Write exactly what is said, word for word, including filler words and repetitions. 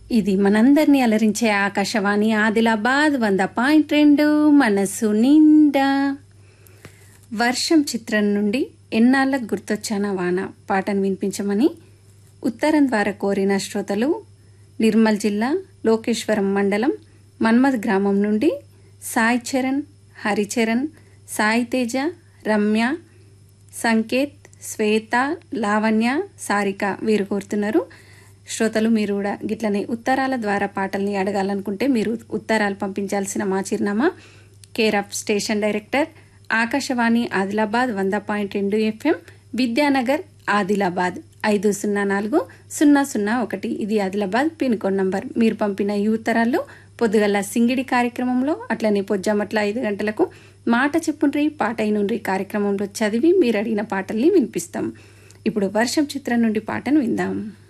ఇది మనందరినీ అలరించే ఆకాశవాణి ఆదిలాబాద్ వంద పాయింట్ రెండు మనసు నిండా. వర్షం చిత్రం నుండి ఎన్నాళ్ళకు గుర్తొచ్చాన వాన పాటను వినిపించమని ఉత్తరం ద్వారా కోరిన శ్రోతలు నిర్మల్ జిల్లా లోకేశ్వరం మండలం మన్మద్ గ్రామం నుండి సాయి చరణ్, హరిచరణ్, సాయి తేజ, రమ్య, సంకేత్, శ్వేత, లావణ్య, సారిక వీరు కోరుతున్నారు. శ్రోతలు మీరు కూడా గిట్లనే ఉత్తరాల ద్వారా పాటల్ని అడగాలనుకుంటే మీరు ఉత్తరాలు పంపించాల్సిన మా చిరునామా care of station director Akashvani Adilabad వంద పాయింట్ రెండు ఎఫ్ఎం, విద్యానగర్, ఆదిలాబాద్ ఐదు సున్నా నాలుగు సున్నా సున్నా ఒకటి. ఇది ఆదిలాబాద్ పిన్ కోడ్ నంబర్. మీరు పంపిన ఈ ఉత్తరాల్లో పొద్దుగల సింగిడి కార్యక్రమంలో అట్లనే పొజ్జామట్ల ఐదు గంటలకు మాట చెప్పుండ్రి పాట అయినుండ్రి కార్యక్రమంలో చదివి మీరు అడిగిన పాటల్ని వినిపిస్తాం. ఇప్పుడు వర్షం చిత్రం నుండి పాటను విందాం.